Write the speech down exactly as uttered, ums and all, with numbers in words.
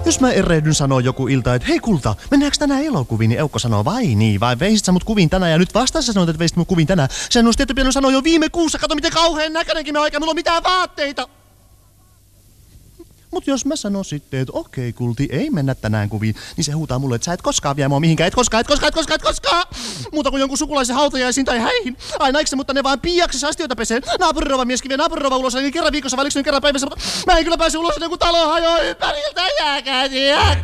Jos mä erehdyn sanoo joku ilta, että hei kulta, mennäänkö tänään elokuviin, niin Eukko sanoo vai niin, vai veisit sä mut kuviin tänään ja nyt vasta sä sanoit, että veisit mut kuviin tänään. Sen olisi tietty pitänyt sanoa jo viime kuussa, kato miten kauhean näköinenkin mä aika, mulla on mitään vaatteita. Mut jos mä sanon sitten, että okei kulti, ei mennä tänään kuviin, niin se huutaa mulle, että sä et koskaan vie mua mihinkään, et koskaan, et koskaan, et koskaan, et koskaan. Muuta kuin jonkun sukulaisen hautajaisiin tai häihin. Aina eikö se, mutta ne vaan piiaksessa astioita pesee. Naapurirova mieskin vie naapurirova ulos, niin kerran viikossa, vai kerran päivässä, mutta mä en kyllä pääse ulos, ennen kuin talo hajoaa ympäriltä, jääkää, jääkää.